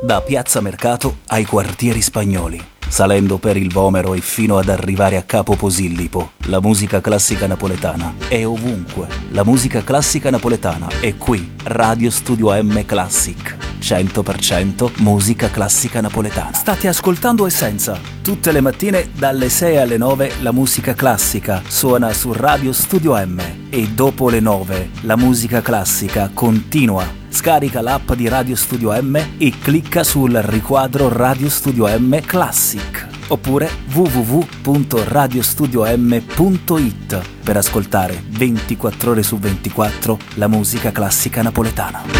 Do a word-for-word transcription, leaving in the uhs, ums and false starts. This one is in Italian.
da Piazza Mercato ai quartieri spagnoli, salendo per il Vomero e fino ad arrivare a Capo Posillipo. La musica classica napoletana è ovunque. La musica classica napoletana è qui. Radio Studio M Classic. cento per cento musica classica napoletana. State ascoltando Essenza. Tutte le mattine dalle sei alle nove la musica classica suona su Radio Studio M e dopo le nove la musica classica continua. Scarica l'app di Radio Studio M e clicca sul riquadro Radio Studio M Classic oppure w w w punto radio studio m punto i t per ascoltare ventiquattro ore su ventiquattro la musica classica napoletana.